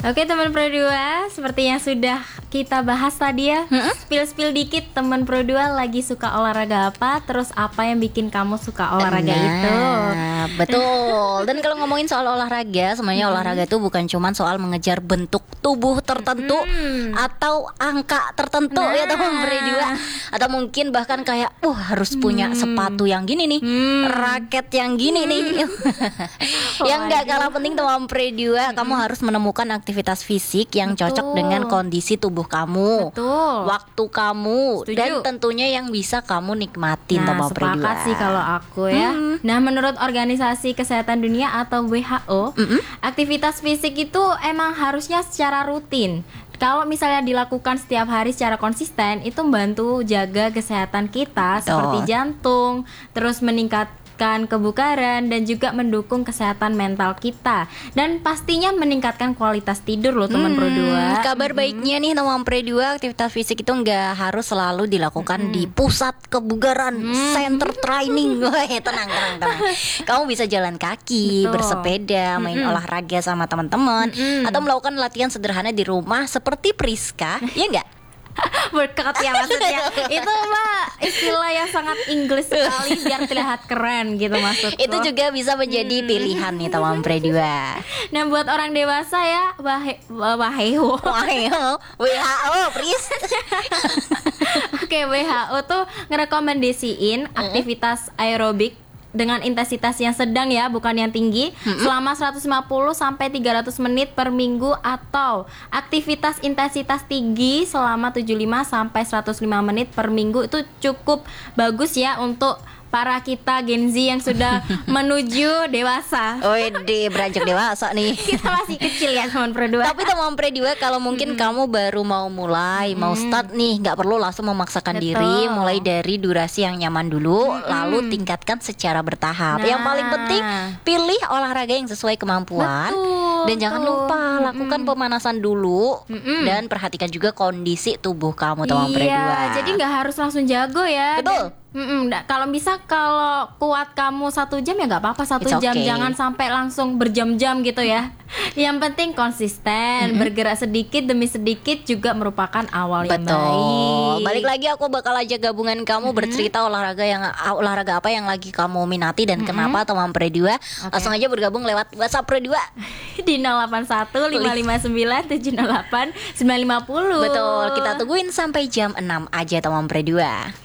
Oke teman Pro 2, seperti yang sudah kita bahas tadi ya, spill dikit, teman Pro 2 lagi suka olahraga apa, terus apa yang bikin kamu suka olahraga itu. Betul. Dan kalau ngomongin soal olahraga, sebenarnya olahraga itu bukan cuma soal mengejar bentuk tubuh tertentu atau angka tertentu ya teman Pro 2. Atau mungkin bahkan kayak harus punya sepatu yang gini nih, raket yang gini nih. Yang gak kalah penting teman Pro 2, kamu harus menemukan aktivitas fisik yang cocok dengan kondisi tubuh kamu, waktu kamu, dan tentunya yang bisa kamu nikmatin. Nah, sepakat sih kalau aku ya. Nah, menurut Organisasi Kesehatan Dunia atau WHO, aktivitas fisik itu emang harusnya secara rutin. Kalau misalnya dilakukan setiap hari secara konsisten, itu membantu jaga kesehatan kita seperti jantung, terus meningkatkan kebugaran dan juga mendukung kesehatan mental kita, dan pastinya meningkatkan kualitas tidur loh teman Pro 2. Kabar baiknya nih teman Pro 2, aktivitas fisik itu nggak harus selalu dilakukan di pusat kebugaran, center training. Tenang. Kamu bisa jalan kaki, bersepeda, main olahraga sama teman-teman, atau melakukan latihan sederhana di rumah seperti Priska, ya nggak? Workout ya maksudnya. Itu mah istilah yang sangat Inggris sekali biar terlihat keren gitu maksudku. Itu juga bisa menjadi pilihan nih teman Pro 2. Nah, buat orang dewasa ya WHO Pris. Oke, WHO tuh ngerekomendasiin aktivitas aerobik dengan intensitas yang sedang ya, bukan yang tinggi, selama 150 sampai 300 menit per minggu, atau aktivitas intensitas tinggi selama 75 sampai 105 menit per minggu. Itu cukup bagus ya untuk para kita Gen Z yang sudah menuju dewasa. Beranjak dewasa nih. Kita masih kecil ya teman Pro 2. Tapi teman Pro 2, kalau mungkin kamu baru mau mulai, mau start nih, gak perlu langsung memaksakan diri. Mulai dari durasi yang nyaman dulu, lalu tingkatkan secara bertahap. Yang paling penting, pilih olahraga yang sesuai kemampuan. Dan jangan lupa lakukan pemanasan dulu, dan perhatikan juga kondisi tubuh kamu teman Pro 2. Jadi gak harus langsung jago ya. Betul. Kalau bisa, kalau kuat kamu 1 jam ya nggak apa-apa 1 jam, jangan sampai langsung berjam-jam gitu ya. Yang penting konsisten, bergerak sedikit demi sedikit juga merupakan awal yang baik. Balik lagi, aku bakal aja gabungan kamu bercerita olahraga apa yang lagi kamu minati dan kenapa teman Pro 2. Langsung aja bergabung lewat WhatsApp Pro 2 di 081 559 708 950. Betul, kita tungguin sampai jam 6 aja teman Pro 2.